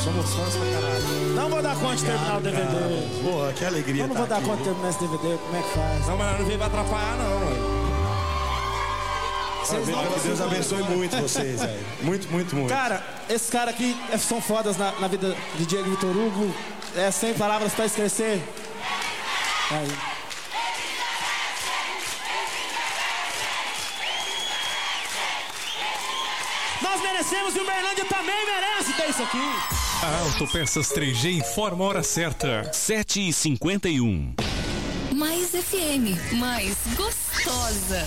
Somos fãs pra caralho. Não vou dar conta de terminar o DVD. Porra, que alegria. Eu não vou dar conta de terminar esse DVD. Como é que faz? Não, mas não veio pra atrapalhar, não, mano. Que Deus abençoe muito vocês, velho. Muito, muito, muito. Cara, esses caras aqui são fodas na vida de Diego Vitor Hugo. É sem palavras pra esquecer. Aí. Nós merecemos e o Berlândia também merece ter isso aqui. A Autopeças 3G informa a hora certa. 7h51. Mais FM, mais gostosa.